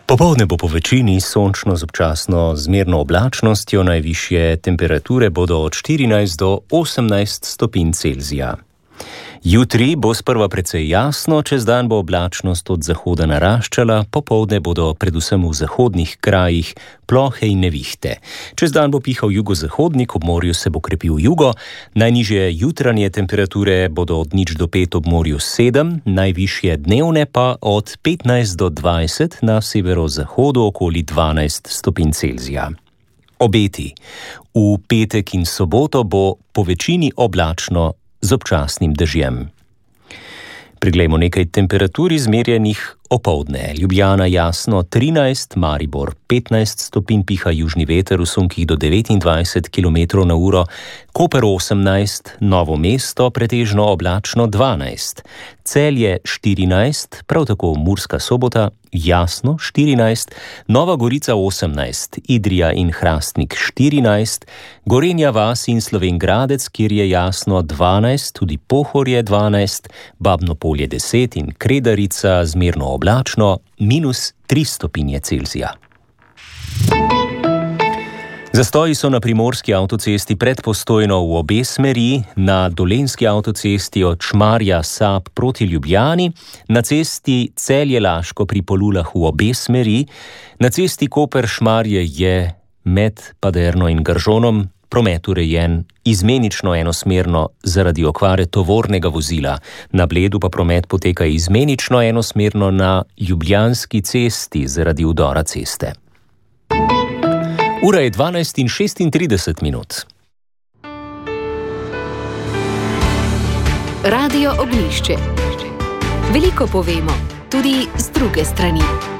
Popoldne bo po večini sončno z občasno zmerno oblačnostjo, najvišje temperature bodo od 14 do 18 stopinj Celzija. Jutri bo sprva precej jasno, čez dan bo oblačnost od zahoda naraščala, popoldne bodo predvsem v zahodnih krajih plohe in nevihte. Čez dan bo pihal jugozahodnik, ob morju se bo krepil jugo, najnižje jutranje temperature bodo od 0 do 5 ob morju 7, najvišje dnevne pa od 15 do 20, na severozahodu okoli 12 stopinj Celzija. Obeti. V petek in soboto bo po večini oblačno z občasnim dežjem. Priglejmo nekaj temperatur izmerjenih opoldne. Ljubljana jasno 13, Maribor 15 stopinj, piha južni veter v sunkih do 29 km/h, Koper 18, Novo mesto pretežno oblačno 12, Celje 14, prav tako Murska Sobota jasno 14, Nova Gorica 18, Idrija in Hrastnik 14, Gorenja vas in Slovenj Gradec, kjer je jasno 12, tudi Pohorje 12, Babno Polje 10 in Kredarica zmerno oblačno -3 stopinje Celzija. Zastoji so na primorski avtocesti pred Postojno v obe smeri, na dolenjski avtocesti od Šmarja-Sap proti Ljubljani, na cesti Celje-Laško pri Polulah v obe smeri, na cesti Koper-Šmarje je med Paderno in Gržonom promet urejen izmenično enosmerno zaradi okvare tovornega vozila. Na Bledu pa promet poteka izmenično enosmerno na Ljubljanski cesti zaradi vdora ceste. Ura je 12:36. Radio Ognjišče. Veliko povemo, tudi z druge strani.